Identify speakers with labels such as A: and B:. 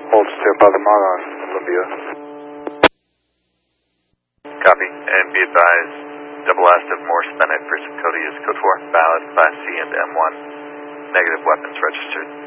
A: Bolster Guatemala, Olympia.
B: Copy, and be advised, double Astiv Morse Bennett for Cody is code 4, valid, Class C and M1. Negative weapons registered.